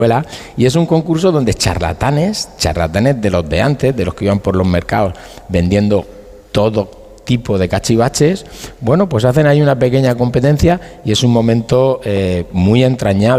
y es un concurso donde charlatanes de los de antes, de los que iban por los mercados vendiendo todo tipo de cachivaches, bueno, pues hacen ahí una pequeña competencia y es un momento muy entrañable.